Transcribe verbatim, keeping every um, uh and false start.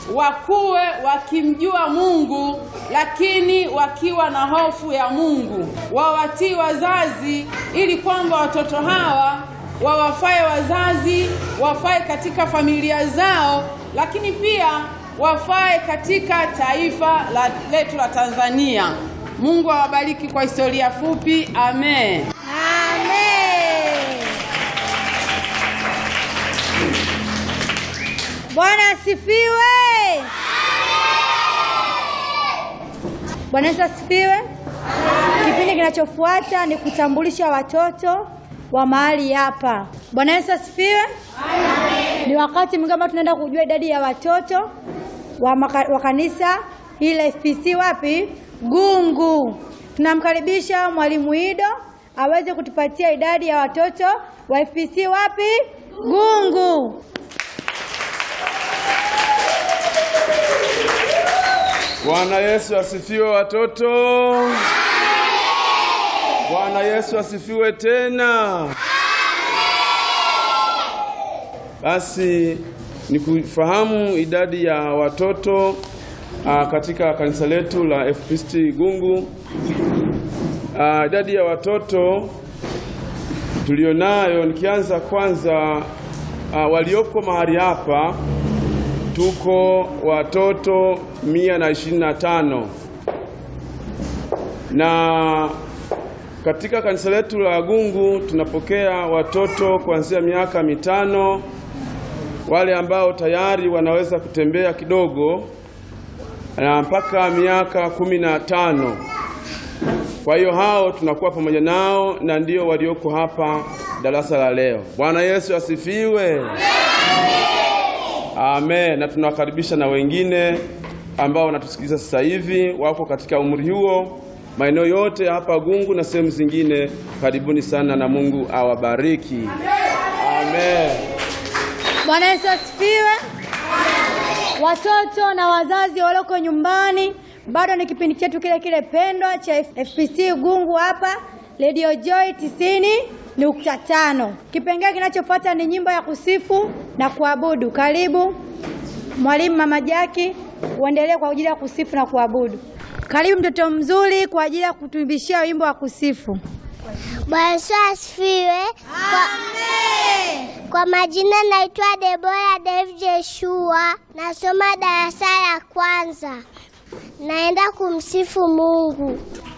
wakuwe wakimjua Mungu, lakini wakiwa na hofu ya Mungu. Wawatii wazazi ili kwamba watoto hawa wawafae wazazi, wafae katika familia zao, lakini pia wafae katika taifa la, letu la Tanzania. Mungu awabariki kwa historia fupi. Amen. Amen. Bwana asifiwe. Bwana Yesu asifiwe. Kipindi kinachofuata ni kutambulisha watoto wa mahali hapa. Bwana Yesu asifiwe. Ni wakati mwingine ambao tunaenda kujua idadi ya watoto wa, maka, wa kanisa ile F P C wapi? Gungu. Tunamkaribisha Mwalimu Ido aweze kutupatia idadi ya watoto wa F P C wapi? Gungu. Bwana Yesu asifiwe watoto. Bwana Yesu asifiwe tena. Basi ni kufahamu idadi ya watoto uh, katika kanisa letu la F P C Gungu. Uh, idadi ya watoto tulionayo, nikianza kwanza uh, walioko mahali hapa tuko watoto mia na ishirini na tano, na katika kanisa letu la Gungu tunapokea watoto kuanzia miaka mitano, wale ambao tayari wanaweza kutembea kidogo, na mpaka miaka kumi na tano. Kwa hiyo hao tunakuwa pamoja nao na ndio walioko hapa darasa la leo. Bwana Yesu asifiwe. Amen. Na tunawakaribisha na wengine ambao wanatusikiliza sasa hivi wako katika umri huo, maeneo yote hapa Gungu na sehemu zingine. Karibuni sana na Mungu awabariki. Amen. Bwana Yesu asifiwe. Watoto na wazazi walioko nyumbani, bado ni kipindi chetu kile kile pendwa cha F P C Gungu hapa Radio Joy tisini nukta tano. Kipengele kinachofuata ni nyimbo ya kusifu na kuabudu. Karibu Mwalimu Mama Jackie, uendelee kwa ajili ya kusifu na kuabudu. Karibu mtoto mzuri kwa ajili ya kutuimbishia wimbo wa kusifu. Bwana Yesu asifiwe. Amen. Kwa majina naitwa Deborah Dave Jeshua, nasoma darasa la kwanza. Naenda kumsifu Mungu.